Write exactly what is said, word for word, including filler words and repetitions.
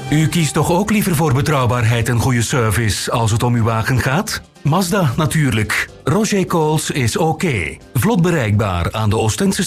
U kiest toch ook liever voor betrouwbaarheid en goede service als het om uw wagen gaat? Mazda natuurlijk. Roger Coles is oké. Vlot bereikbaar aan de Oostense